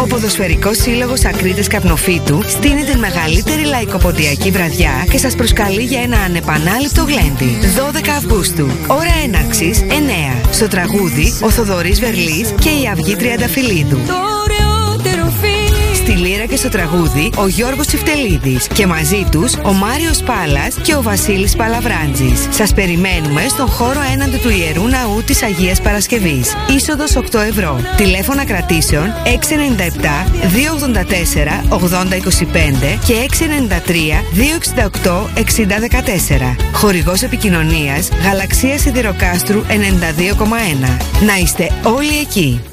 Ο Ποδοσφαιρικός Σύλλογος Ακρίτες Καπνοφύτου στείνει την μεγαλύτερη λαϊκοποντιακή βραδιά και σας προσκαλεί για ένα ανεπανάληπτο γλέντι. 12 Αυγούστου. Ώρα έναρξης 9. Στο τραγούδι ο Θοδωρής Βερλής και η Αυγή Τριανταφυλλίδου. Στη λύρα και στο τραγούδι ο Γιώργος Τσιφτελίδης και μαζί τους ο Μάριος Πάλας και ο Βασίλης Παλαβράντζης. Σας περιμένουμε στον χώρο έναντι του Ιερού Ναού της Αγίας Παρασκευής. Είσοδος 8 ευρώ. Τηλέφωνα κρατήσεων 697 284 8025 και 693 268 6014. Χορηγός επικοινωνίας Γαλαξία Σιδηροκάστρου 92,1. Να είστε όλοι εκεί.